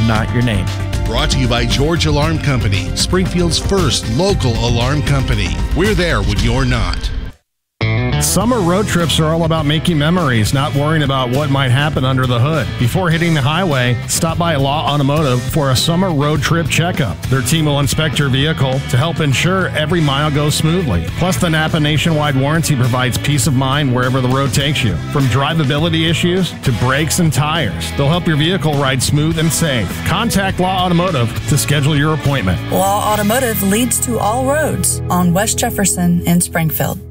not your name. Brought to you by George Alarm Company, Springfield's first local alarm company. We're there when you're not. Summer road trips are all about making memories, not worrying about what might happen under the hood. Before hitting the highway, stop by Law Automotive for a summer road trip checkup. Their team will inspect your vehicle to help ensure every mile goes smoothly. Plus, the Napa nationwide warranty provides peace of mind wherever the road takes you. From drivability issues to brakes and tires, they'll help your vehicle ride smooth and safe. Contact Law Automotive to schedule your appointment. Law Automotive leads to all roads on West Jefferson in Springfield.